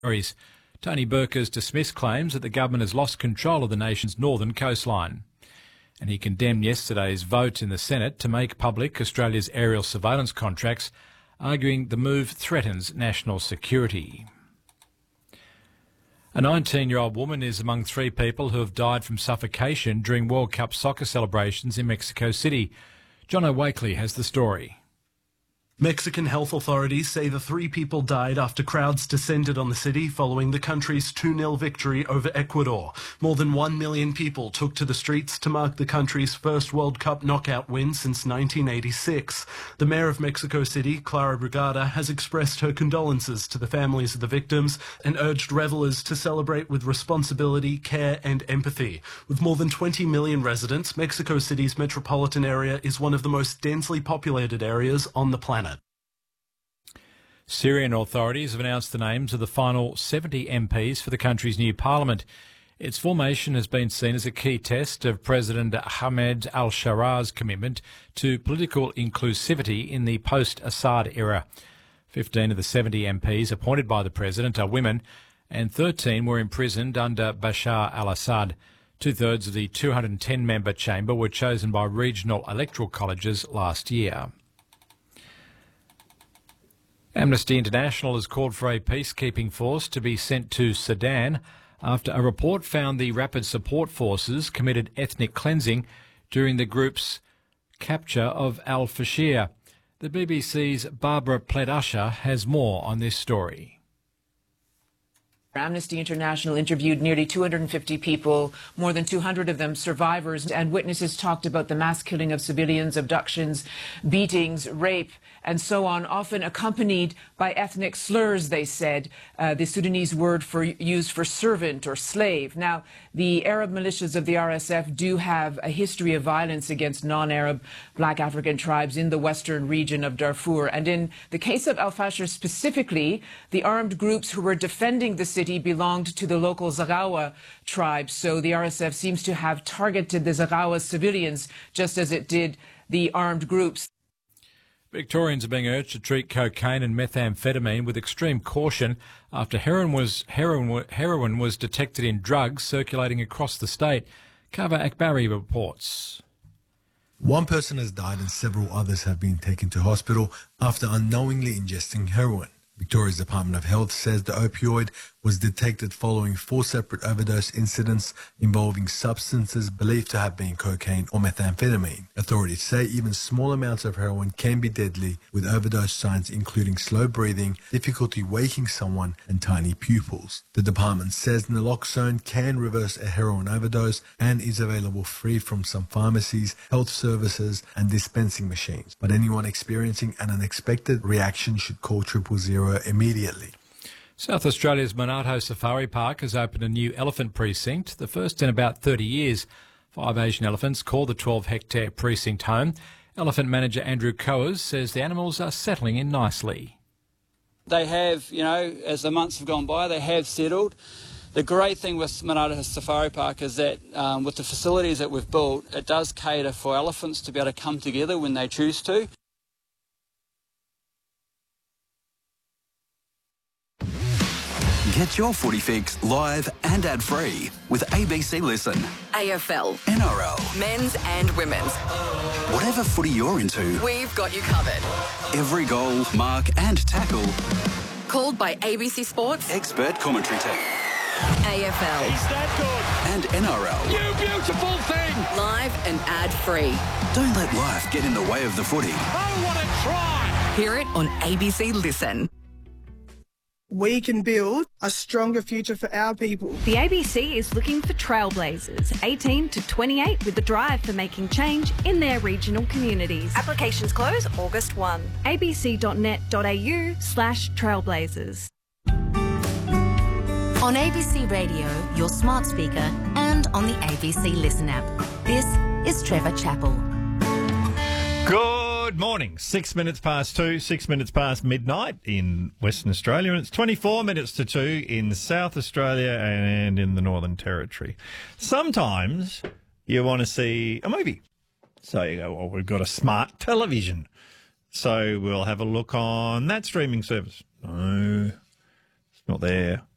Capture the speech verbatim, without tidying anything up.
Territories. Tony Burke has dismissed claims that the government has lost control of the nation's northern coastline. And he condemned yesterday's vote in the Senate to make public Australia's aerial surveillance contracts, arguing the move threatens national security. A nineteen-year-old woman is among three people who have died from suffocation during World Cup soccer celebrations in Mexico City. John O'Wakely has the story. Mexican health authorities say the three people died after crowds descended on the city following the country's two nil victory over Ecuador. More than one million people took to the streets to mark the country's first World Cup knockout win since nineteen eighty-six. The mayor of Mexico City, Clara Brugada, has expressed her condolences to the families of the victims and urged revelers to celebrate with responsibility, care and empathy. With more than twenty million residents, Mexico City's metropolitan area is one of the most densely populated areas on the planet. Syrian authorities have announced the names of the final seventy M Ps for the country's new parliament. Its formation has been seen as a key test of President Ahmed al-Sharar's commitment to political inclusivity in the post-Assad era. Fifteen of the seventy M Ps appointed by the president are women, and thirteen were imprisoned under Bashar al-Assad. Two-thirds of the two hundred ten member chamber were chosen by regional electoral colleges last year. Amnesty International has called for a peacekeeping force to be sent to Sudan after a report found the Rapid Support Forces committed ethnic cleansing during the group's capture of al-Fashir. The B B C's Barbara Pledusher has more on this story. Amnesty International interviewed nearly two hundred fifty people, more than two hundred of them survivors, and witnesses talked about the mass killing of civilians, abductions, beatings, rape, and so on, often accompanied by ethnic slurs, they said, uh, the Sudanese word for used for servant or slave. Now, the Arab militias of the R S F do have a history of violence against non-Arab black African tribes in the western region of Darfur. And in the case of al-Fashir specifically, the armed groups who were defending the city belonged to the local Zaghawa tribe. So the R S F seems to have targeted the Zaghawa civilians just as it did the armed groups. Victorians are being urged to treat cocaine and methamphetamine with extreme caution after heroin was, heroin, heroin was detected in drugs circulating across the state. Kava Akbari reports. One person has died and several others have been taken to hospital after unknowingly ingesting heroin. Victoria's Department of Health says the opioid was detected following four separate overdose incidents involving substances believed to have been cocaine or methamphetamine. Authorities say even small amounts of heroin can be deadly, with overdose signs including slow breathing, difficulty waking someone, and tiny pupils. The department says naloxone can reverse a heroin overdose and is available free from some pharmacies, health services, and dispensing machines. But anyone experiencing an unexpected reaction should call triple zero immediately. South Australia's Monarto Safari Park has opened a new elephant precinct, the first in about thirty years. Five Asian elephants call the twelve hectare precinct home. Elephant manager Andrew Coers says the animals are settling in nicely. They have, you know, as the months have gone by, they have settled. The great thing with Monarto Safari Park is that um, with the facilities that we've built, it does cater for elephants to be able to come together when they choose to. Get your footy fix live and ad-free with A B C Listen. A F L, N R L, men's and women's. whatever footy you're into. We've got you covered. Every goal, mark and tackle. Called by A B C Sports, Expert commentary team. A F L. Is that And N R L. good? You beautiful thing! Live and ad-free. Don't let life get in the way of the footy. Oh, what a try! Hear it on A B C Listen. We can build a stronger future for our people. The A B C is looking for trailblazers, eighteen to twenty-eight, with the drive for making change in their regional communities. Applications close August first. a b c dot net dot a u slash trailblazers. On A B C Radio, your smart speaker, and on the A B C Listen app. This is Trevor Chappell. Good morning. Six minutes past two, six minutes past midnight in Western Australia, and it's twenty-four minutes to two in South Australia and in the Northern Territory. Sometimes you want to see a movie. So you go, well, we've got a smart television. So we'll have a look on that streaming service. No, it's not there.